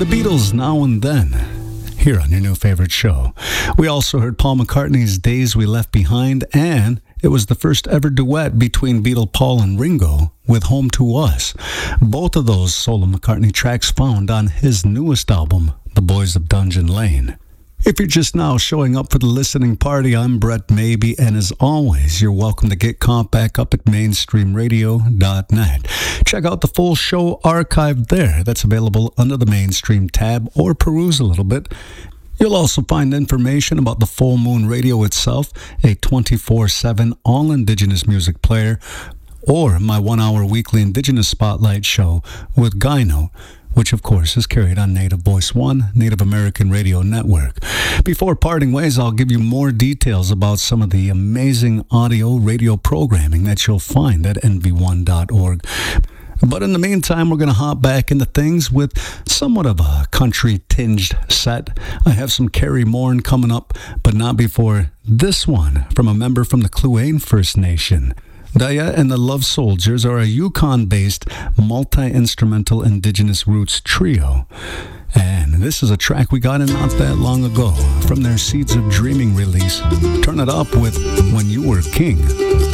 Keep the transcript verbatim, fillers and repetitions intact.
Beatles Now and Then, here on your new favorite show. We also heard Paul McCartney's Days We Left Behind, and it was the first ever duet between Beatle Paul and Ringo with Home to Us. Both of those solo McCartney tracks found on his newest album, The Boys of Dungeon Lane. If you're just now showing up for the listening party, I'm Brett Maybe, and as always, you're welcome to get caught back up at mainstream radio dot net. Check out the full show archive there. That's available under the Mainstream tab, or peruse a little bit. You'll also find information about the Full Moon Radio itself, a twenty-four seven all-indigenous music player, or my one-hour weekly Indigenous Spotlight show with Gyno, which of course is carried on Native Voice One, Native American Radio Network. Before parting ways, I'll give you more details about some of the amazing audio radio programming that you'll find at N V one dot org. But in the meantime, we're going to hop back into things with somewhat of a country-tinged set. I have some Carrie Morn coming up, but not before this one from a member from the Kluane First Nation. Daya and the Love Soldiers are a Yukon-based multi-instrumental indigenous roots trio. And this is a track we got in not that long ago from their Seeds of Dreaming release. Turn it up with When You Were King.